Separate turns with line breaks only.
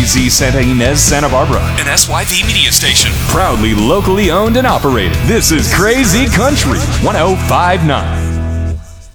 KKNZ Santa Ynez, Santa Barbara.
An SYV media station.
Proudly locally owned and operated. This is Crazy Country 1059.